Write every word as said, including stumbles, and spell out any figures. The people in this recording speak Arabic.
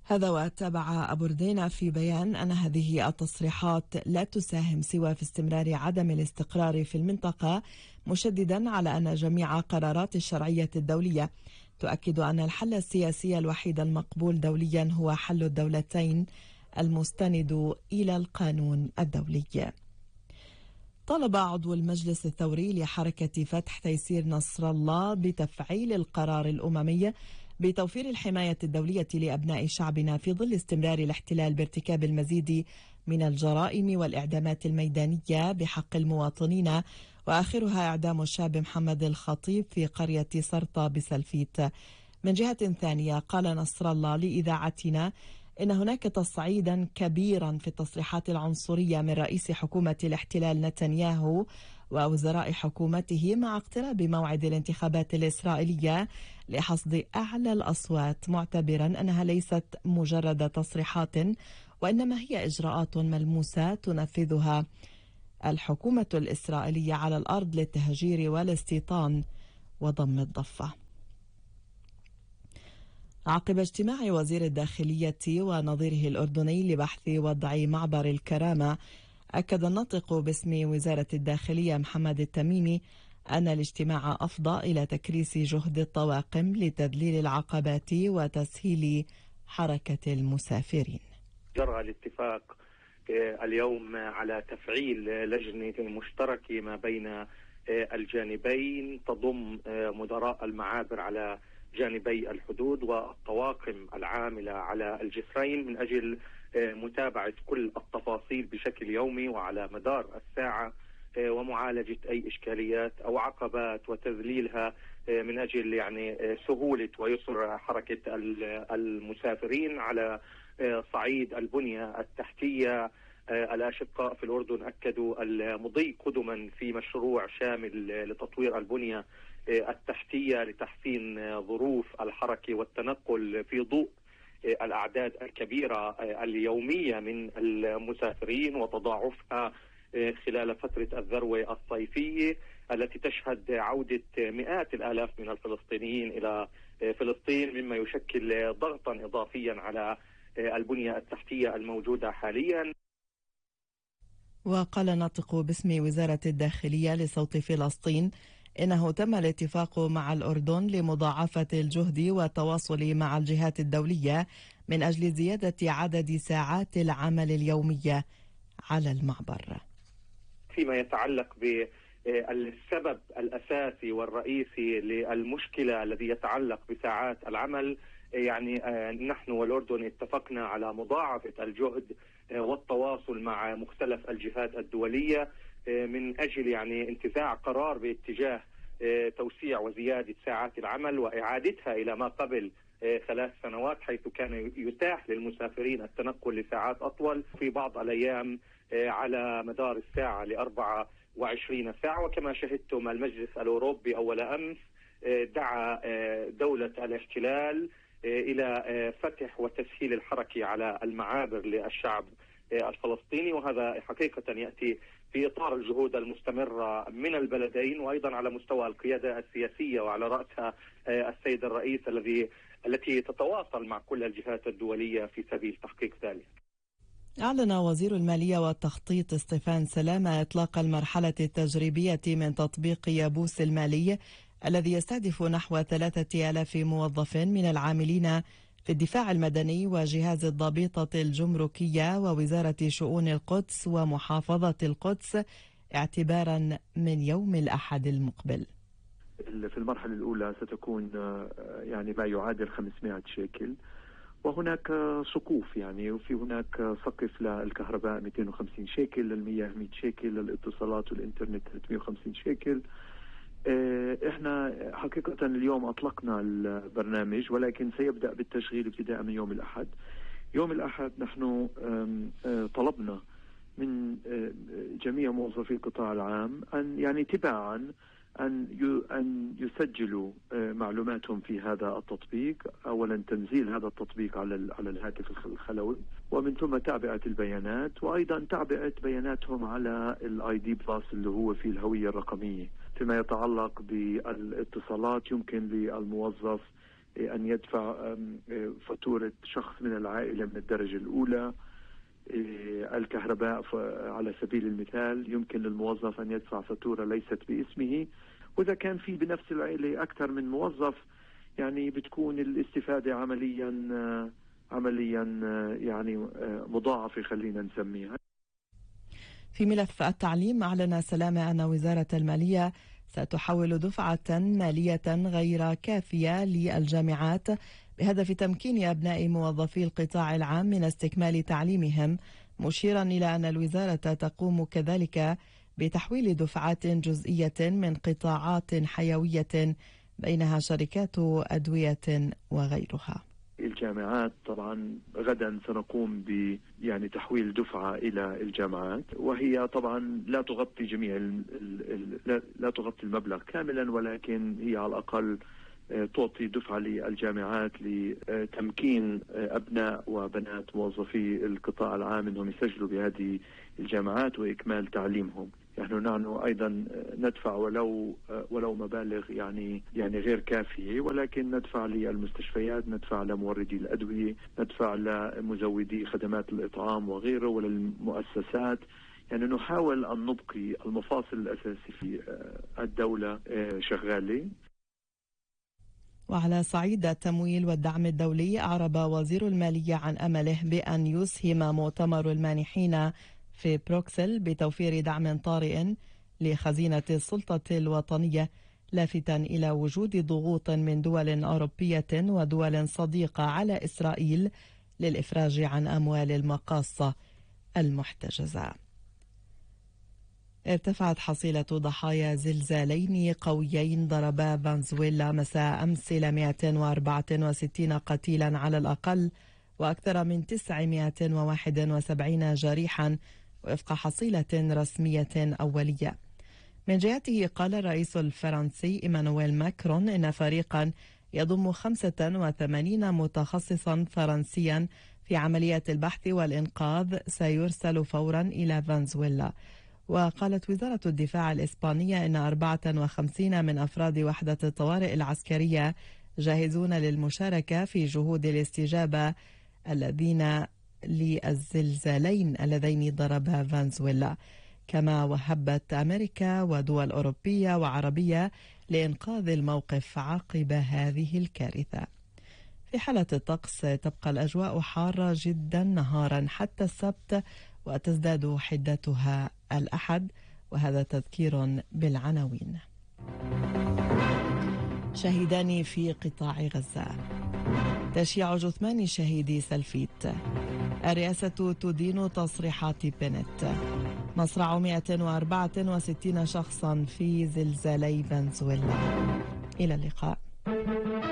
هذا وتابع أبو ردينة في بيان أن هذه التصريحات لا تساهم سوى في استمرار عدم الاستقرار في المنطقة، مشددا على أن جميع قرارات الشرعية الدولية تؤكد أن الحل السياسي الوحيد المقبول دوليا هو حل الدولتين المستند إلى القانون الدولي. طالب عضو المجلس الثوري لحركة فتح تيسير نصر الله بتفعيل القرار الأممي بتوفير الحماية الدولية لأبناء شعبنا في ظل استمرار الاحتلال بارتكاب المزيد من الجرائم والإعدامات الميدانية بحق المواطنين، وآخرها إعدام الشاب محمد الخطيب في قرية سرطة بسلفيت. من جهة ثانية قال نصر الله لإذاعتنا إن هناك تصعيدا كبيرا في التصريحات العنصرية من رئيس حكومة الاحتلال نتنياهو ووزراء حكومته مع اقتراب موعد الانتخابات الإسرائيلية لحصد أعلى الأصوات، معتبرا أنها ليست مجرد تصريحات وإنما هي إجراءات ملموسة تنفذها الحكومة الإسرائيلية على الأرض للتهجير والاستيطان وضم الضفة. عقب اجتماع وزير الداخلية ونظيره الأردني لبحث وضع معبر الكرامة، أكد الناطق باسم وزارة الداخلية محمد التميمي أن الاجتماع أفضى إلى تكريس جهد الطواقم لتذليل العقبات وتسهيل حركة المسافرين. جرى الاتفاق اليوم على تفعيل لجنة مشتركة ما بين الجانبين تضم مدراء المعابر على جانبي الحدود والطواقم العاملة على الجسرين من أجل متابعة كل التفاصيل بشكل يومي وعلى مدار الساعة، ومعالجة أي إشكاليات أو عقبات وتذليلها من أجل يعني سهولة ويسر حركة المسافرين. على صعيد البنية التحتية، الأشقاء في الأردن أكدوا المضي قدما في مشروع شامل لتطوير البنية التحتية لتحسين ظروف الحركة والتنقل في ضوء الأعداد الكبيرة اليومية من المسافرين وتضاعفها خلال فترة الذروة الصيفية التي تشهد عودة مئات الآلاف من الفلسطينيين إلى فلسطين، مما يشكل ضغطا إضافيا على البنية التحتية الموجودة حاليا. وقال ناطق باسم وزارة الداخلية لصوت فلسطين إنه تم الاتفاق مع الأردن لمضاعفة الجهد والتواصل مع الجهات الدولية من أجل زيادة عدد ساعات العمل اليومية على المعبر. فيما يتعلق بالسبب الأساسي والرئيسي للمشكلة الذي يتعلق بساعات العمل، يعني نحن والأردن اتفقنا على مضاعفة الجهد والتواصل مع مختلف الجهات الدولية من أجل يعني انتزاع قرار باتجاه توسيع وزيادة ساعات العمل وإعادتها إلى ما قبل ثلاث سنوات، حيث كان يتاح للمسافرين التنقل لساعات أطول في بعض الأيام على مدار الساعة لأربعة وعشرين ساعة. وكما شهدتم المجلس الأوروبي أول أمس دعا دولة الاحتلال إلى فتح وتسهيل الحركة على المعابر للشعب الفلسطيني، وهذا حقيقة يأتي في إطار الجهود المستمرة من البلدين وأيضا على مستوى القيادة السياسية وعلى رأسها السيد الرئيس الذي التي تتواصل مع كل الجهات الدولية في سبيل تحقيق ذلك. أعلن وزير المالية والتخطيط ستيفان سلامة إطلاق المرحلة التجريبية من تطبيق يابوس المالي الذي يستهدف نحو ثلاثة آلاف موظف من العاملين في الدفاع المدني وجهاز الضابطة الجمركية ووزارة شؤون القدس ومحافظة القدس اعتبارا من يوم الأحد المقبل. في المرحلة الأولى ستكون يعني ما يعادل خمسمائة شيكل، وهناك سقوف يعني وفي هناك سقف للكهرباء مئتين وخمسين شيكل، للمياه مئة شيكل، للاتصالات والإنترنت ثلاثمائة وخمسين شيكل. احنا حقيقة اليوم اطلقنا البرنامج ولكن سيبدأ بالتشغيل ابتداء من يوم الأحد. يوم الأحد نحن طلبنا من جميع موظفي القطاع العام أن يعني تباعا أن أن يسجلوا معلوماتهم في هذا التطبيق. أولا تنزيل هذا التطبيق على على الهاتف الخلوي، ومن ثم تعبئة البيانات، وأيضا تعبئة بياناتهم على الاي دي بلس اللي هو في الهوية الرقمية. فيما يتعلق بالاتصالات يمكن للموظف أن يدفع فاتورة شخص من العائلة من الدرجة الأولى. الكهرباء على سبيل المثال يمكن للموظف أن يدفع فاتورة ليست باسمه، وإذا كان في بنفس العائلة أكثر من موظف يعني بتكون الاستفادة عمليا عمليا يعني مضاعفة خلينا نسميها. في ملف التعليم، أعلن سلامة أن وزارة المالية ستحول دفعة مالية غير كافية للجامعات بهدف تمكين أبناء موظفي القطاع العام من استكمال تعليمهم، مشيرا إلى أن الوزارة تقوم كذلك بتحويل دفعات جزئية من قطاعات حيوية بينها شركات أدوية وغيرها. الجامعات طبعا غدا سنقوم ب يعني تحويل دفعة إلى الجامعات، وهي طبعا لا تغطي جميع ال ال لا تغطي المبلغ كاملا، ولكن هي على الأقل تعطي دفعة للجامعات لتمكين أبناء وبنات موظفي القطاع العام أنهم يسجلوا بهذه الجامعات وإكمال تعليمهم. نحن نحن أيضا ندفع ولو ولو مبالغ يعني يعني غير كافية، ولكن ندفع للمستشفيات، ندفع لموردي الأدوية، ندفع لمزودي خدمات الإطعام وغيره، وللمؤسسات. يعني نحاول أن نبقي المفاصل الأساسية في الدولة شغالة. وعلى صعيد التمويل والدعم الدولي، أعرب وزير المالية عن أمله بأن يسهم مؤتمر المانحين في بروكسل بتوفير دعم طارئ لخزينة السلطة الوطنية، لافتا إلى وجود ضغوط من دول أوروبية ودول صديقة على إسرائيل للإفراج عن أموال المقاصة المحتجزة. ارتفعت حصيلة ضحايا زلزالين قويين ضربا فنزويلا مساء أمس إلى مئة وأربعة وستين قتيلا على الأقل، وأكثر من تسعمئة وواحد وسبعين جريحا وفق حصيلة رسمية أولية. من جهته قال الرئيس الفرنسي إيمانويل ماكرون إن فريقا يضم خمسة وثمانين متخصصا فرنسيا في عملية البحث والإنقاذ سيرسل فورا إلى فنزويلا. وقالت وزارة الدفاع الإسبانية إن أربعة وخمسين من أفراد وحدة الطوارئ العسكرية جاهزون للمشاركة في جهود الاستجابة الذين للزلزالين اللذين ضربا فنزويلا. كما وهبت أمريكا ودول أوروبية وعربية لإنقاذ الموقف عقب هذه الكارثة. في حالة الطقس، تبقى الأجواء حارة جدا نهارا حتى السبت، وتزداد حدتها الأحد. وهذا تذكير بالعناوين. شهيدان في قطاع غزة. تشييع جثمان شهيدي سلفيت. الرئاسة تدين تصريحات بنت. مصرع مئة وأربعة وستين شخصا في زلزالي فنزويلا. إلى اللقاء.